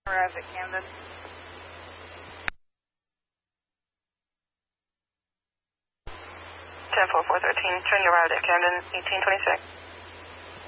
Arrived at Camden. 10-4-4-13, train arrived at Camden, 1826.